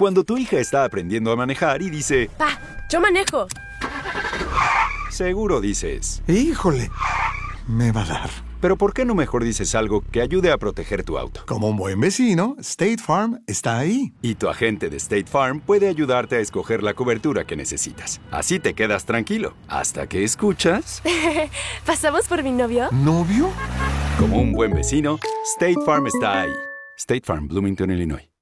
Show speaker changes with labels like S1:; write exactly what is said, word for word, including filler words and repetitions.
S1: Cuando tu hija está aprendiendo a manejar y dice,
S2: Pa, yo manejo.
S1: seguro dices,
S3: Híjole, me va a dar.
S1: pero ¿por qué no mejor dices algo que ayude a proteger tu auto?
S3: Como un buen vecino, State Farm está ahí.
S1: Y tu agente de State Farm puede ayudarte a escoger la cobertura que necesitas. Así te quedas tranquilo, hasta que escuchas...
S2: ¿Pasamos por mi novio?
S3: ¿Novio?
S1: Como un buen vecino, State Farm está ahí. State Farm, Bloomington, Illinois.